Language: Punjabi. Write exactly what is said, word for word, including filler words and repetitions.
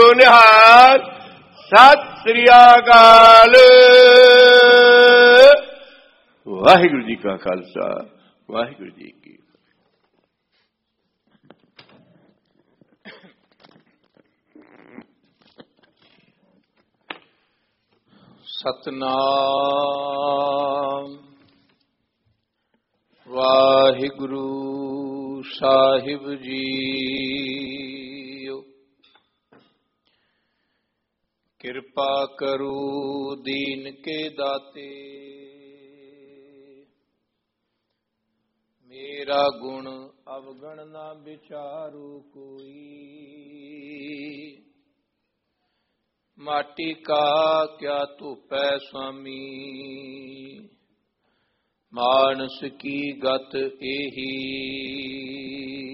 ਨਿਹਾਲ। ਸਤਿ ਸ੍ਰੀ ਅਕਾਲ। ਵਾਹਿਗੁਰੂ ਜੀ ਕਾ ਖਾਲਸਾ, ਵਾਹਿਗੁਰੂ ਜੀ ਕੀ ਸਤਨਾਮ। ਵਾਹਿਗੁਰੂ ਸਾਹਿਬ ਜੀਓ। ਕਿਰਪਾ ਕਰੋ ਦੀਨ ਕੇ ਦਾਤੇ, ਮੇਰਾ ਗੁਣ ਅਵਗਣ ਨਾ ਵਿਚਾਰੋ ਕੋਈ। ਮਾਟੀ ਕਾ ਕਿਆ ਧੂਪੈ ਸੁਆਮੀ, ਮਾਨਸ ਕੀ ਗਤ ਏਹੀ।